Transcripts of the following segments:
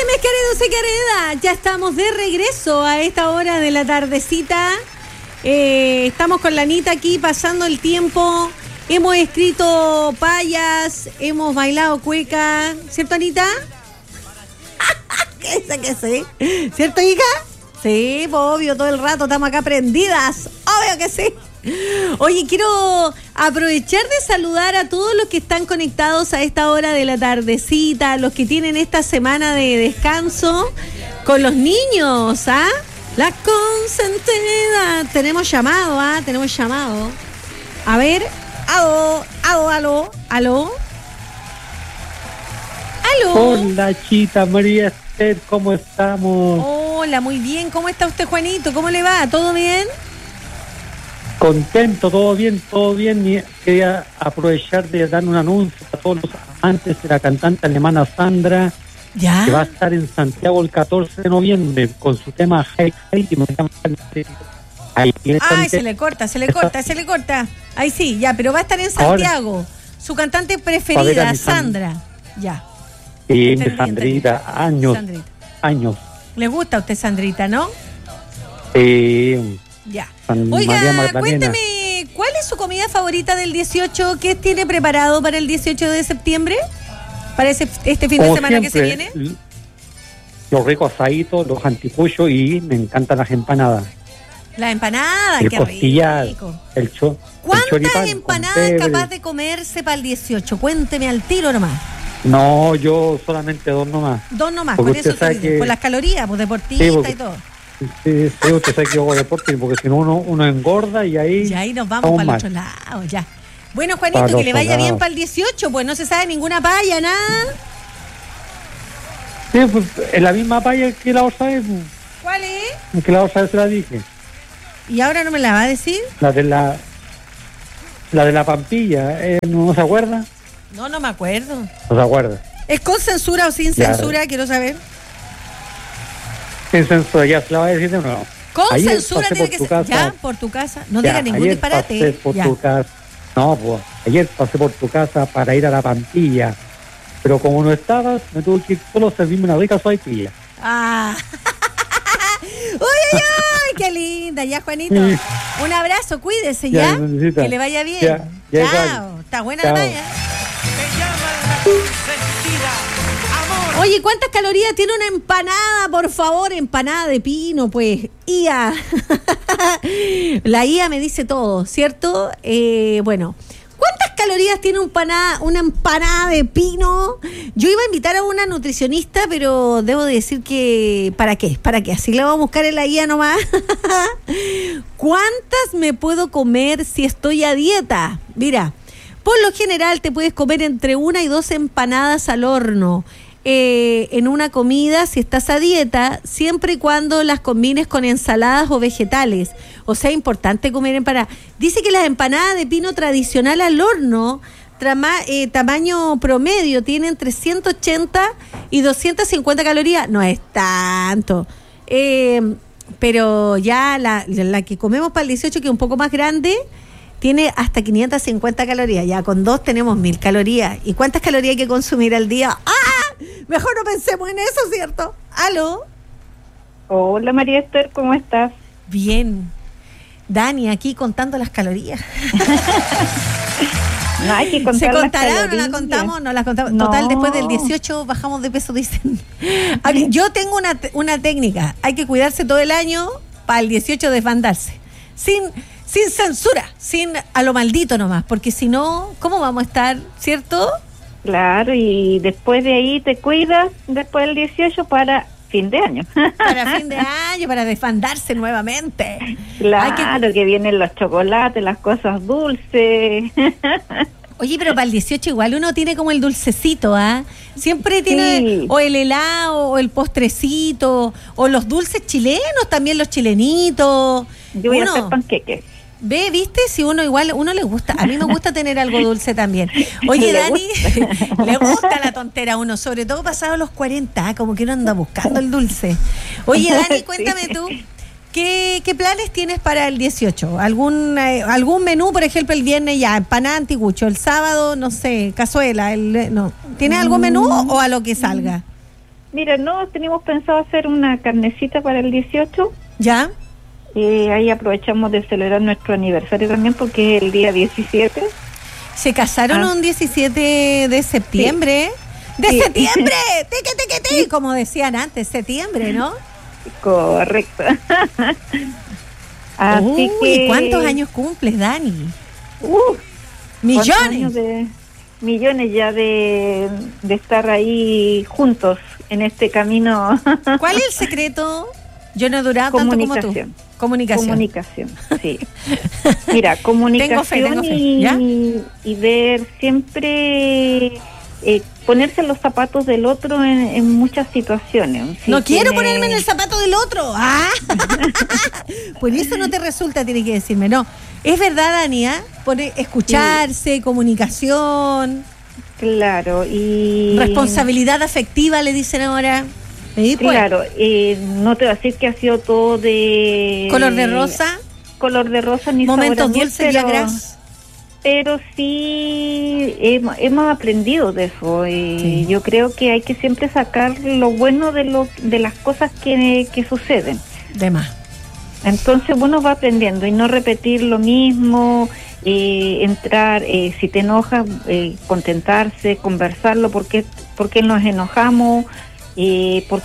mis queridos y queridas, ya estamos de regreso a esta hora de la tardecita. Estamos con la Anita aquí pasando el tiempo. Hemos escrito payas, hemos bailado cueca, ¿cierto, Anita? ¿Qué que sí? ¿Cierto, hija? Sí, pues, obvio, todo el rato estamos acá prendidas. Obvio que sí. Oye, quiero aprovechar de saludar a todos los que están conectados a esta hora de la tardecita, los que tienen esta semana de descanso con los niños, ¿ah? La consentida. Tenemos llamado, ¿ah? Tenemos llamado. A ver, aló. Hola, Chita, María Esther, ¿cómo estamos? Hola, muy bien. ¿Cómo está usted, Juanito? ¿Cómo le va? ¿Todo bien? Contento, todo bien. Quería aprovechar de dar un anuncio a todos los amantes de la cantante alemana Sandra, ¿ya? Que va a estar en Santiago el 14 de noviembre con su tema Hey, y me llama. Ay, se le corta. Ahí sí, ya, pero va a estar en Santiago. Ahora, su cantante preferida, Sandra. Ya. Sí, Sandrita, años. Años. ¿Le gusta a usted, Sandrita, no? Sí. Ya. Oiga, cuénteme, ¿cuál es su comida favorita del 18? ¿Qué tiene preparado para el 18 de septiembre? Para este fin de semana que se viene. Los ricos asaditos, los anticuchos y me encantan las empanadas. La empanada, el qué costillar, rico. ¿Cuántas empanadas es capaz de comerse para el 18? Cuénteme al tiro nomás. No, yo solamente dos nomás. Dos nomás, con eso por las calorías, pues deportista y todo. Sí, usted sabe que yo hago deporte, porque si no uno engorda y ahí... Y ahí nos vamos para el otro lado, ya. Bueno, Juanito, que le vaya bien para el 18, pues no se sabe ninguna paya, nada. Sí, pues es la misma paya que la otra vez. ¿Cuál es? Que la otra vez se la dije. ¿Y ahora no me la va a decir? La de la Pampilla, ¿no se acuerda? No me acuerdo. ¿No se acuerda? ¿Es con censura o sin censura? Quiero saber. Sin censura, ya se la va a decir de nuevo. Con ayer censura tiene que ser. Ya, por tu casa. No diga ningún disparate. Pasé por tu casa. No, pues, ayer pasé por tu casa para ir a la Pampilla. Pero como no estabas, me tuve que ir solo a servirme una rica sopaipilla. Ah. ¡Uy, qué linda! Ya, Juanito. Sí. Un abrazo, cuídese ya. Que le vaya bien. Ya, chao. Está buena la talla. Oye, ¿cuántas calorías tiene una empanada? Por favor, empanada de pino, pues. IA. La IA me dice todo, ¿cierto? Bueno, ¿cuántas calorías tiene una empanada de pino? Yo iba a invitar a una nutricionista, pero debo decir que... ¿Para qué? Así la voy a buscar en la IA nomás. ¿Cuántas me puedo comer si estoy a dieta? Mira, por lo general te puedes comer entre 1 y 2 empanadas al horno. En una comida si estás a dieta, siempre y cuando las combines con ensaladas o vegetales. O sea, importante comer empanadas. Dice que las empanadas de pino tradicional al horno, tamaño promedio, tienen 380 y 250 calorías. No es tanto. Pero ya la que comemos para el 18, que es un poco más grande, tiene hasta 550 calorías. Ya con 2 tenemos 1000 calorías. ¿Y cuántas calorías hay que consumir al día? ¡Ah! Mejor no pensemos en eso, ¿cierto? ¿Aló? Hola, María Esther, ¿cómo estás? Bien. Dani, aquí contando las calorías. No hay que contar. ¿Se contará las o no la contamos? No las contamos. No. Total, después del 18 bajamos de peso, dicen. Yo tengo una técnica. Hay que cuidarse todo el año para el 18 desbandarse. Sin censura, sin a lo maldito nomás, porque si no, ¿cómo vamos a estar, cierto? Claro, y después de ahí te cuidas, después del 18 para fin de año. Para fin de año, para desbandarse nuevamente. Claro, que vienen los chocolates, las cosas dulces. Oye, pero para el 18 igual uno tiene como el dulcecito, ¿ah? Siempre tiene o el helado, o el postrecito, o los dulces chilenos, también los chilenitos. Yo voy a hacer panqueques. Ve, ¿viste? Si uno le gusta. A mí me gusta tener algo dulce también. Oye, Dani, le gusta la tontera a uno, sobre todo pasado los 40, como que uno anda buscando el dulce. Oye, Dani, cuéntame tú, ¿qué planes tienes para el 18? ¿Algún menú, por ejemplo, el viernes ya, empanada anticucho, el sábado, no sé, cazuela, no? ¿Tienes algún menú o a lo que salga? Mira, no, teníamos pensado hacer una carnecita para el 18. ¿Ya? Ahí aprovechamos de celebrar nuestro aniversario también porque es el día 17. Se casaron un 17 de septiembre. Sí. ¡De septiembre! ¡Tiqui! Como decían antes, septiembre, ¿no? Correcto. Así que... ¿Y cuántos años cumples, Dani? Millones. Millones ya de estar ahí juntos en este camino. ¿Cuál es el secreto? Yo no he durado tanto como tú. Comunicación, sí. Mira, comunicación tengo fe. Y ver siempre, ponerse en los zapatos del otro en muchas situaciones. Si no quiero ponerme en el zapato del otro. ¡Ah! Por eso no te resulta, tienes que decirme. No, es verdad, Dania, escucharse, comunicación. Claro, y... responsabilidad afectiva, le dicen ahora. Claro, no te voy a decir que ha sido todo de... ¿Color de rosa? Color de rosa, ni momentos dulces y agras. Pero sí hemos aprendido de eso. Sí. Yo creo que hay que siempre sacar lo bueno de las cosas que suceden. De más. Entonces uno va aprendiendo y no repetir lo mismo, entrar, si te enojas, contentarse, conversarlo, por qué nos enojamos, por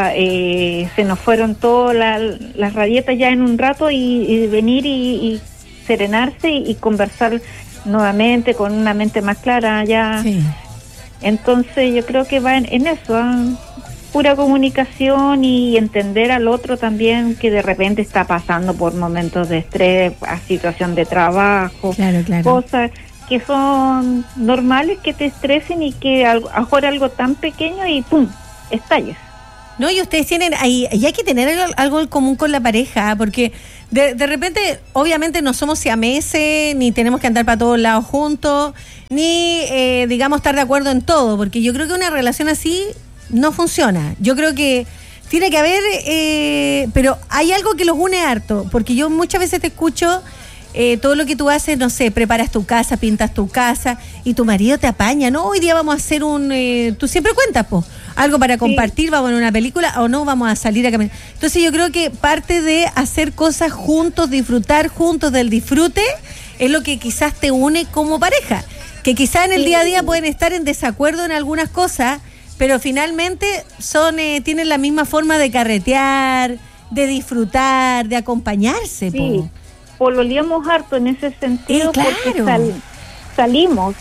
qué se nos fueron todas las rabietas ya en un rato y venir y serenarse y conversar nuevamente con una mente más clara ya. Sí. Entonces yo creo que va en eso, pura comunicación y entender al otro también que de repente está pasando por momentos de estrés, a situación de trabajo, claro. Cosas que son normales que te estresen y que ahora algo tan pequeño y ¡pum!, estalles. No, y ustedes tienen ahí, y hay que tener algo en común con la pareja, porque de repente, obviamente no somos siameses, ni tenemos que andar para todos lados juntos, ni digamos estar de acuerdo en todo, porque yo creo que una relación así no funciona. Yo creo que tiene que haber, pero hay algo que los une harto, porque yo muchas veces te escucho, todo lo que tú haces, no sé, preparas tu casa, pintas tu casa, y tu marido te apaña, ¿no? Hoy día vamos a hacer tú siempre cuentas, po, algo para compartir, sí. Vamos a ver una película, o no, vamos a salir a caminar. Entonces yo creo que parte de hacer cosas juntos, disfrutar juntos del disfrute, es lo que quizás te une como pareja, que quizás en el día a día pueden estar en desacuerdo en algunas cosas, pero finalmente tienen la misma forma de carretear, de disfrutar, de acompañarse. Sí, pololeamos harto en ese sentido, claro. Porque salimos,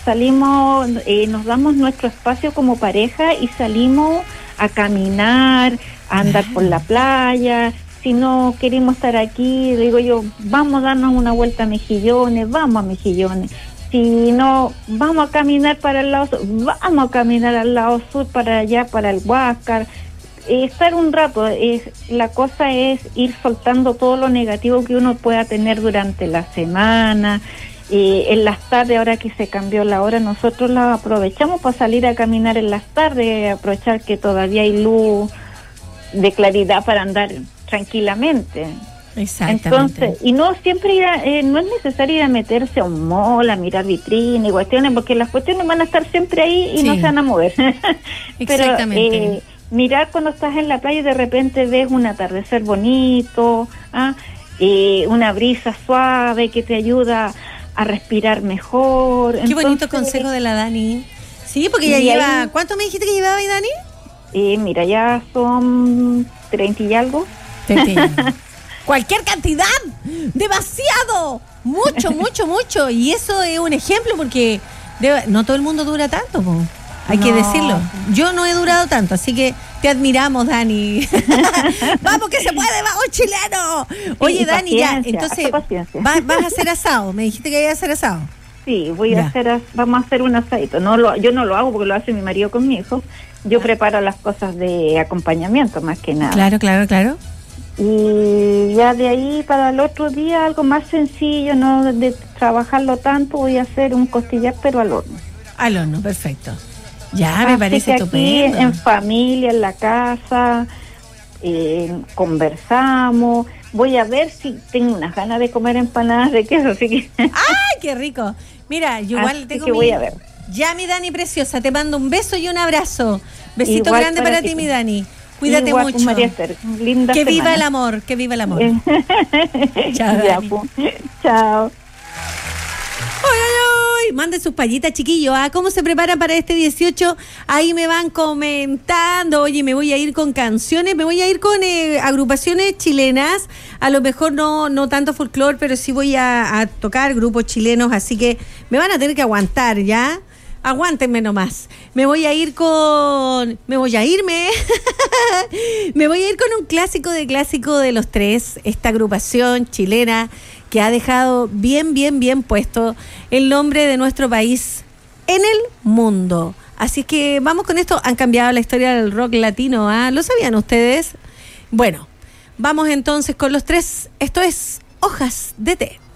nos damos nuestro espacio como pareja y salimos a caminar, a andar por la playa. Si no queremos estar aquí, digo yo, vamos a darnos una vuelta a Mejillones, vamos a Mejillones. Si no, vamos a caminar para el lado sur, vamos a caminar al lado sur, para allá, para el Huáscar. Estar un rato, la cosa es ir soltando todo lo negativo que uno pueda tener durante la semana. En las tardes, ahora que se cambió la hora, nosotros la aprovechamos para salir a caminar en las tardes, aprovechar que todavía hay luz de claridad para andar tranquilamente. Exactamente. Entonces, y no siempre no es necesario ir a meterse a un mall, a mirar vitrinas y cuestiones, porque las cuestiones van a estar siempre ahí y no se van a mover. Exactamente. Pero mirar cuando estás en la playa y de repente ves un atardecer bonito, una brisa suave que te ayuda a respirar mejor. Qué bonito consejo de la Dani. Sí, porque ya lleva... ¿Cuánto me dijiste que llevaba ahí, Dani? Mira, ya son 30 y algo. 30 y algo. Cualquier cantidad, demasiado, mucho, y eso es un ejemplo porque no todo el mundo dura tanto, po. Hay que decirlo. Yo no he durado tanto, así que te admiramos, Dani. Vamos que se puede, vamos chileno. Oye, Dani, ya, entonces vas a hacer asado, me dijiste que ibas a hacer asado. Sí, vamos a hacer un asadito. Yo no lo hago porque lo hace mi marido con mi hijo. Yo preparo las cosas de acompañamiento más que nada. Claro. Y ya de ahí para el otro día algo más sencillo, no de trabajarlo tanto, voy a hacer un costillar pero al horno. Al horno, perfecto. Ya, me parece estupendo. Aquí en familia, en la casa, conversamos. Voy a ver si tengo unas ganas de comer empanadas de queso, así que... ¡Ay, qué rico! Mira, yo igual tengo voy a ver. Ya, mi Dani preciosa, te mando un beso y un abrazo. Besito Igual grande para ti, mi Dani. Cuídate igual, mucho. María Esther, linda que semana. viva el amor, que viva el amor. Chao, Ya, Dani. Chao. ¡Ay! Manden sus payitas, chiquillos. ¿Cómo se preparan para este 18? Ahí me van comentando. Oye, me voy a ir con canciones, me voy a ir con agrupaciones chilenas. A lo mejor no tanto folclore, pero sí voy a tocar grupos chilenos, así que me van a tener que aguantar, ¿ya? Aguántenme nomás. Me voy a ir con un clásico de los tres, esta agrupación chilena que ha dejado bien puesto el nombre de nuestro país en el mundo. Así que vamos con esto. Han cambiado la historia del rock latino, ¿Lo sabían ustedes? Bueno, vamos entonces con los tres. Esto es Hojas de Té.